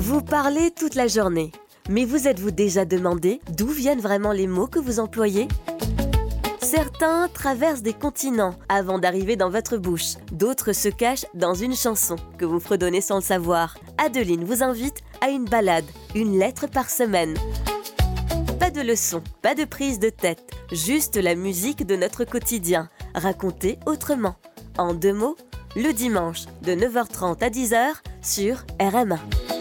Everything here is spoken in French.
Vous parlez toute la journée, mais vous êtes-vous déjà demandé d'où viennent vraiment les mots que vous employez ? Certains traversent des continents avant d'arriver dans votre bouche. D'autres se cachent dans une chanson que vous fredonnez sans le savoir. Adeline vous invite à une balade, une lettre par semaine. Pas de leçons, pas de prise de tête, juste la musique de notre quotidien, racontée autrement. En 2 mots, le dimanche de 9h30 à 10h sur RMA.